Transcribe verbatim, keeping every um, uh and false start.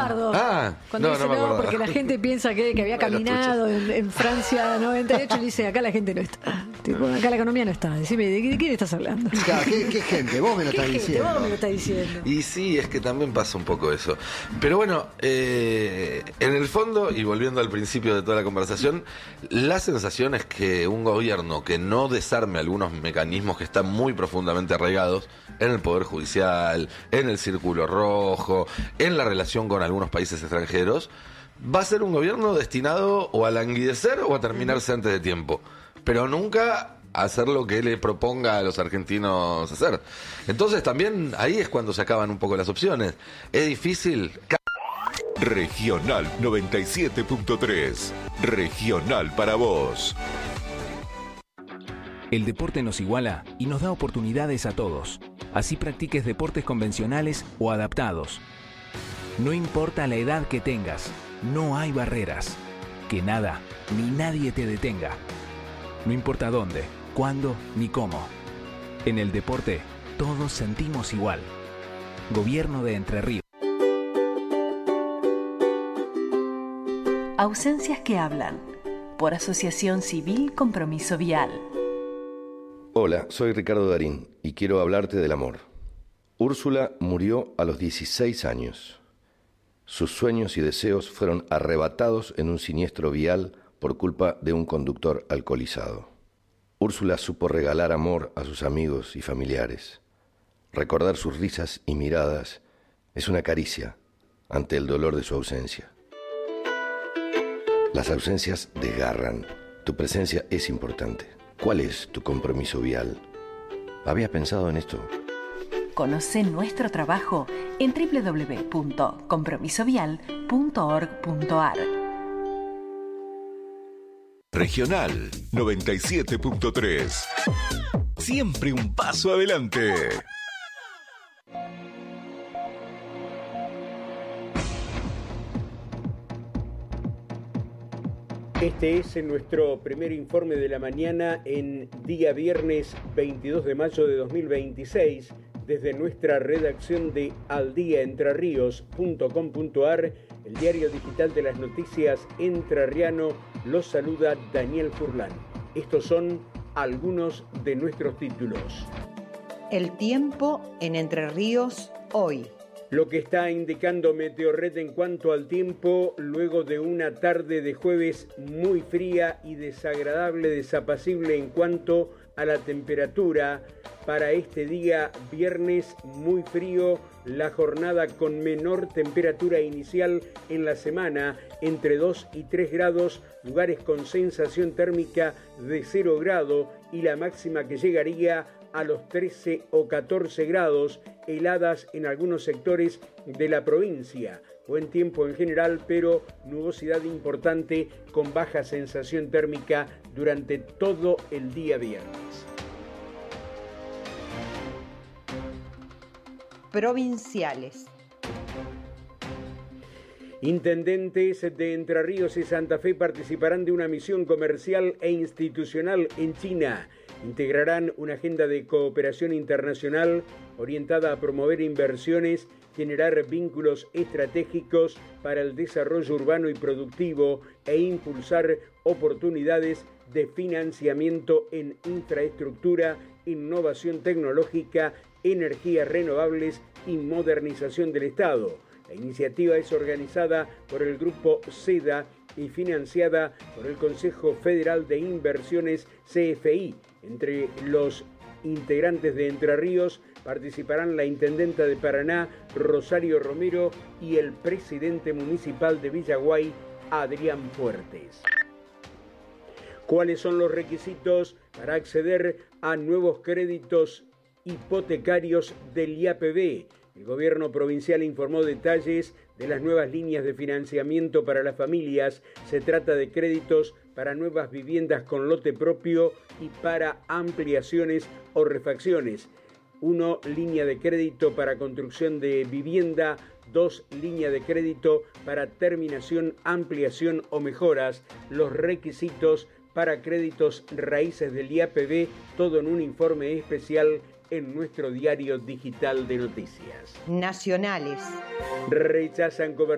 Leopardo. Ah, Cuando no, dice no me no, acordaba. porque la gente piensa que, que había caminado en, en Francia noventa y ocho, y dice, acá la gente no está. Tipo, acá la economía no está. Decime, ¿de, qué- de quién estás hablando? Claro, ¿qué, qué gente? Vos me lo ¿Qué estás gente? diciendo. Vos me lo estás diciendo. Y sí, es que también pasa un poco eso. Pero bueno, eh, en el fondo, y volviendo al principio de toda la conversación, la sensación es que un gobierno que no desarme algunos mecanismos que están muy profundamente arraigados en el Poder Judicial, en el Círculo Rojo, en la relación con algunos países extranjeros, va a ser un gobierno destinado o a languidecer o a terminarse antes de tiempo. Pero nunca hacer lo que le proponga a los argentinos hacer. Entonces también ahí es cuando se acaban un poco las opciones. Es difícil. Regional noventa y siete punto tres. Regional para vos. El deporte nos iguala y nos da oportunidades a todos. Así practiques deportes convencionales o adaptados. No importa la edad que tengas, no hay barreras. Que nada ni nadie te detenga. No importa dónde, cuándo ni cómo. En el deporte, todos sentimos igual. Gobierno de Entre Ríos. Ausencias que hablan. Por Asociación Civil Compromiso Vial. Hola, soy Ricardo Darín y quiero hablarte del amor. Úrsula murió a los dieciséis años. Sus sueños y deseos fueron arrebatados en un siniestro vial por culpa de un conductor alcoholizado. Úrsula supo regalar amor a sus amigos y familiares. Recordar sus risas y miradas es una caricia ante el dolor de su ausencia. Las ausencias desgarran. Tu presencia es importante. ¿Cuál es tu compromiso vial? ¿Habías pensado en esto? Conoce nuestro trabajo en doble u doble u doble u punto compromiso vial punto org punto a r. Regional noventa y siete punto tres. Siempre un paso adelante. Este es nuestro primer informe de la mañana en día viernes veintidós de mayo de dos mil veintiséis. Desde nuestra redacción de aldiaentrerríos punto com punto a r, el diario digital de las noticias entrerriano, los saluda Daniel Furlan. Estos son algunos de nuestros títulos. El tiempo en Entre Ríos hoy. Lo que está indicando Meteorred en cuanto al tiempo, luego de una tarde de jueves muy fría y desagradable, desapacible en cuanto a la temperatura. Para este día viernes muy frío, la jornada con menor temperatura inicial en la semana, entre dos y tres grados, lugares con sensación térmica de cero grado y la máxima que llegaría a los trece o catorce grados, heladas en algunos sectores de la provincia. Buen tiempo en general, pero nubosidad importante con baja sensación térmica durante todo el día viernes. Provinciales. Intendentes de Entre Ríos y Santa Fe participarán de una misión comercial e institucional en China. Integrarán una agenda de cooperación internacional orientada a promover inversiones, generar vínculos estratégicos para el desarrollo urbano y productivo e impulsar oportunidades de financiamiento en infraestructura, innovación tecnológica, energías renovables y modernización del Estado. La iniciativa es organizada por el Grupo SEDA y financiada por el Consejo Federal de Inversiones C F I. Entre los integrantes de Entre Ríos participarán la intendenta de Paraná, Rosario Romero, y el presidente municipal de Villaguay, Adrián Fuertes. ¿Cuáles son los requisitos para acceder a nuevos créditos hipotecarios del I A P B? El gobierno provincial informó detalles de las nuevas líneas de financiamiento para las familias. Se trata de créditos para nuevas viviendas con lote propio y para ampliaciones o refacciones. Uno, línea de crédito para construcción de vivienda. Dos, línea de crédito para terminación, ampliación o mejoras. Los requisitos para créditos raíces del I A P B, todo en un informe especial en nuestro diario digital de noticias. Nacionales. Rechazan cobertura